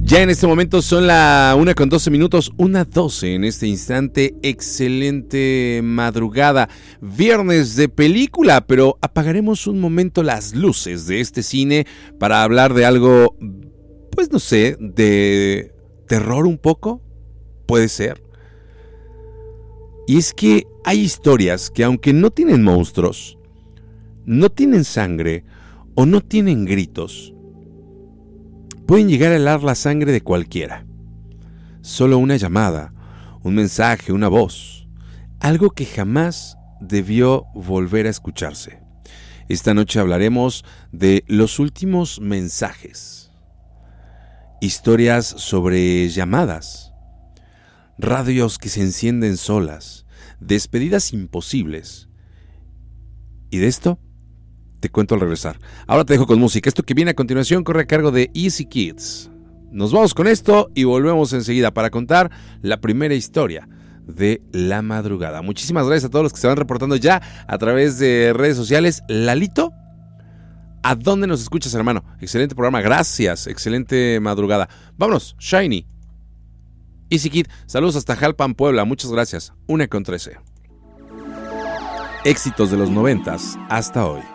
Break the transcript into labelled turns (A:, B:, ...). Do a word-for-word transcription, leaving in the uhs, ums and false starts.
A: Ya en este momento son la una con doce minutos, una doce en este instante. Excelente madrugada, viernes de película, pero apagaremos un momento las luces de este cine para hablar de algo, pues no sé, de terror un poco, puede ser. Y es que hay historias que aunque no tienen monstruos, no tienen sangre o no tienen gritos, pueden llegar a helar la sangre de cualquiera. Solo una llamada, un mensaje, una voz, algo que jamás debió volver a escucharse. Esta noche hablaremos de los últimos mensajes, historias sobre llamadas, radios que se encienden solas, despedidas imposibles. Y de esto te cuento al regresar. Ahora te dejo con música. Esto que viene a continuación corre a cargo de Easy Kids. Nos vamos con esto y volvemos enseguida para contar la primera historia de la madrugada. Muchísimas gracias a todos los que se van reportando ya a través de redes sociales. Lalito, ¿a dónde nos escuchas, hermano? Excelente programa, gracias, excelente madrugada. Vámonos, Shiny. Easy Kid, saludos hasta Jalpan, Puebla, muchas gracias. Una con trece. Éxitos de los noventas hasta hoy.